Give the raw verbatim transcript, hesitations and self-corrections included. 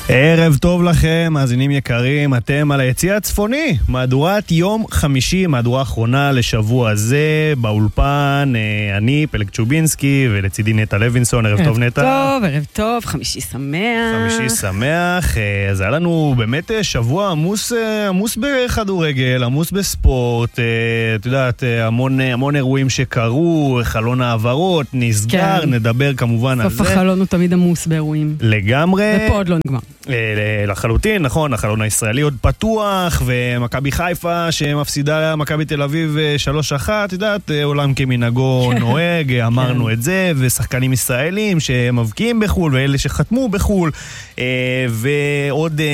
ערב טוב לכם, מאזינים יקרים, אתם על היציע הצפוני, מהדורת יום חמישי, מהדורה האחרונה לשבוע הזה, באולפן, אני, פלג צ'ובינסקי, ולצידי נטע לוינסון, ערב טוב נטע. ערב טוב, ערב טוב, חמישי שמח. חמישי שמח, אז היה לנו באמת שבוע עמוס, עמוס בכדורגל, עמוס בספורט, את יודעת, המון, המון אירועים שקרו, חלון העברות, נסגר, כן. נדבר כמובן על זה. סוף החלון הוא תמיד עמוס באירועים. לגמרי. ופה עוד לא נגמר. לחלוטין, נכון, החלון הישראלי עוד פתוח, ומכבי חיפה שמפסידה מכבי תל אביב שלוש אחת, יודעת, עולם כמנהגו נוהג, אמרנו את זה, ושחקנים ישראלים שמבקיעים בחול, ואלה שחתמו בחול, ועוד